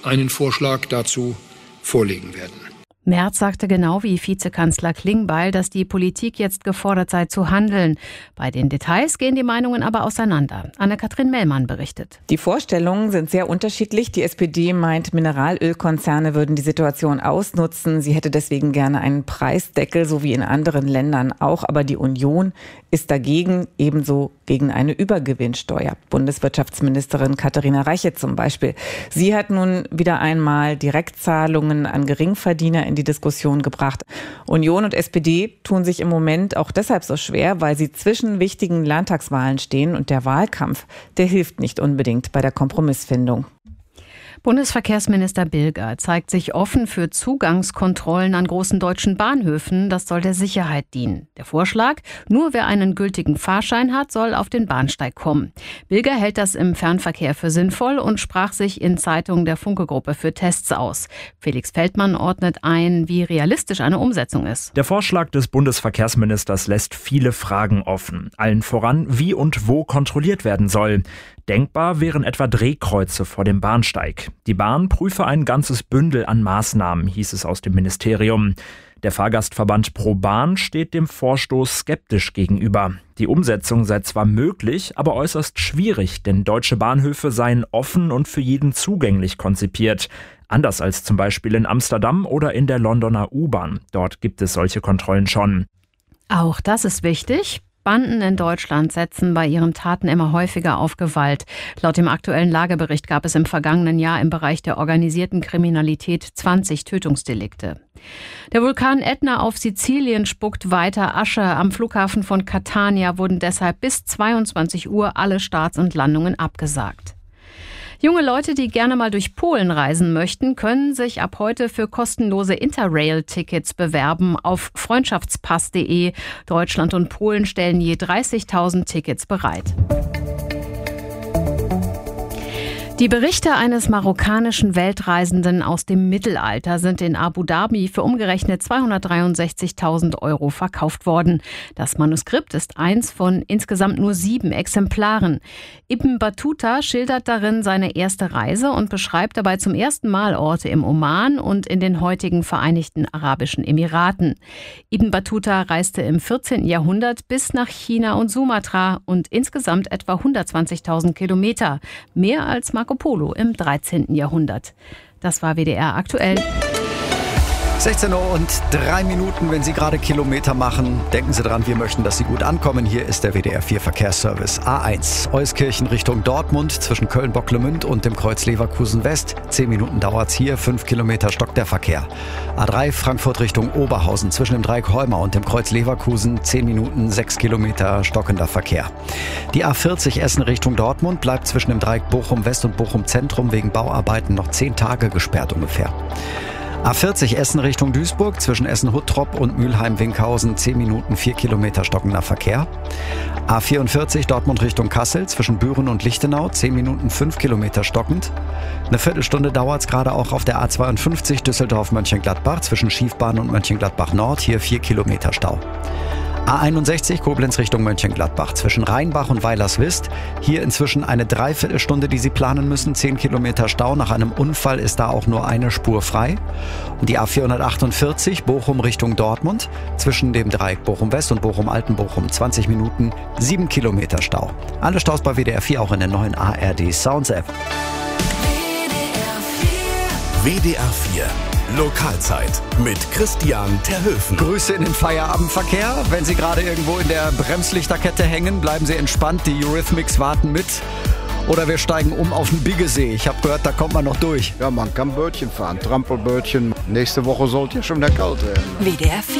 einen Vorschlag dazu vorlegen werden. Merz sagte genau wie Vizekanzler Klingbeil, dass die Politik jetzt gefordert sei zu handeln. Bei den Details gehen die Meinungen aber auseinander. Anne-Kathrin Mellmann berichtet. Die Vorstellungen sind sehr unterschiedlich. Die SPD meint, Mineralölkonzerne würden die Situation ausnutzen. Sie hätte deswegen gerne einen Preisdeckel, so wie in anderen Ländern auch. Aber die Union ist dagegen, ebenso gegen eine Übergewinnsteuer. Bundeswirtschaftsministerin Katharina Reiche zum Beispiel. Sie hat nun wieder einmal Direktzahlungen an Geringverdiener in die Diskussion gebracht. Union und SPD tun sich im Moment auch deshalb so schwer, weil sie zwischen wichtigen Landtagswahlen stehen und der Wahlkampf, der hilft nicht unbedingt bei der Kompromissfindung. Bundesverkehrsminister Bilger zeigt sich offen für Zugangskontrollen an großen deutschen Bahnhöfen. Das soll der Sicherheit dienen. Der Vorschlag, nur wer einen gültigen Fahrschein hat, soll auf den Bahnsteig kommen. Bilger hält das im Fernverkehr für sinnvoll und sprach sich in Zeitungen der Funke-Gruppe für Tests aus. Felix Feldmann ordnet ein, wie realistisch eine Umsetzung ist. Der Vorschlag des Bundesverkehrsministers lässt viele Fragen offen. Allen voran, wie und wo kontrolliert werden soll. Denkbar wären etwa Drehkreuze vor dem Bahnsteig. Die Bahn prüfe ein ganzes Bündel an Maßnahmen, hieß es aus dem Ministerium. Der Fahrgastverband ProBahn steht dem Vorstoß skeptisch gegenüber. Die Umsetzung sei zwar möglich, aber äußerst schwierig, denn deutsche Bahnhöfe seien offen und für jeden zugänglich konzipiert. Anders als zum Beispiel in Amsterdam oder in der Londoner U-Bahn. Dort gibt es solche Kontrollen schon. Auch das ist wichtig. Banden in Deutschland setzen bei ihren Taten immer häufiger auf Gewalt. Laut dem aktuellen Lagebericht gab es im vergangenen Jahr im Bereich der organisierten Kriminalität 20 Tötungsdelikte. Der Vulkan Ätna auf Sizilien spuckt weiter Asche. Am Flughafen von Catania wurden deshalb bis 22 Uhr alle Starts und Landungen abgesagt. Junge Leute, die gerne mal durch Polen reisen möchten, können sich ab heute für kostenlose Interrail-Tickets bewerben auf freundschaftspass.de. Deutschland und Polen stellen je 30.000 Tickets bereit. Die Berichte eines marokkanischen Weltreisenden aus dem Mittelalter sind in Abu Dhabi für umgerechnet 263.000 € verkauft worden. Das Manuskript ist eins von insgesamt nur 7 Exemplaren. Ibn Battuta schildert darin seine erste Reise und beschreibt dabei zum ersten Mal Orte im Oman und in den heutigen Vereinigten Arabischen Emiraten. Ibn Battuta reiste im 14. Jahrhundert bis nach China und Sumatra und insgesamt etwa 120.000 Kilometer, mehr als Marco Polo im 13. Jahrhundert. Das war WDR aktuell. 16:03 Uhr, wenn Sie gerade Kilometer machen, denken Sie dran, wir möchten, dass Sie gut ankommen. Hier ist der WDR 4 Verkehrsservice. A1, Euskirchen Richtung Dortmund, zwischen Köln-Bocklemünd und dem Kreuz Leverkusen West. 10 Minuten dauert's hier, 5 Kilometer stockt der Verkehr. A3, Frankfurt Richtung Oberhausen, zwischen dem Dreieck Heuma und dem Kreuz Leverkusen. 10 Minuten, 6 Kilometer stockender Verkehr. Die A40 Essen Richtung Dortmund bleibt zwischen dem Dreieck Bochum West und Bochum Zentrum wegen Bauarbeiten noch 10 Tage gesperrt ungefähr. A40 Essen Richtung Duisburg, zwischen Essen-Huttrop und Mülheim-Winkhausen, 10 Minuten, 4 Kilometer stockender Verkehr. A44 Dortmund Richtung Kassel, zwischen Büren und Lichtenau, 10 Minuten, 5 Kilometer stockend. Eine Viertelstunde dauert es gerade auch auf der A52 Düsseldorf-Mönchengladbach, zwischen Schiefbahn und Mönchengladbach Nord, hier 4 Kilometer Stau. A61 Koblenz Richtung Mönchengladbach, zwischen Rheinbach und Weilerswist. Hier inzwischen eine Dreiviertelstunde, die Sie planen müssen. 10 Kilometer Stau. Nach einem Unfall ist da auch nur eine Spur frei. Und die A448 Bochum Richtung Dortmund, zwischen dem Dreieck Bochum West und Bochum Altenbochum. 20 Minuten, 7 Kilometer Stau. Alle Staus bei WDR 4 auch in der neuen ARD Sounds App. WDR 4 Lokalzeit mit Christian Terhöfen. Grüße in den Feierabendverkehr. Wenn Sie gerade irgendwo in der Bremslichterkette hängen, bleiben Sie entspannt. Die Eurythmics warten mit. Oder wir steigen um auf den Biggesee. Ich habe gehört, da kommt man noch durch. Ja, man kann Bötchen fahren, Trampelbötchen. Nächste Woche sollte ja schon wieder kalt werden. WDR 4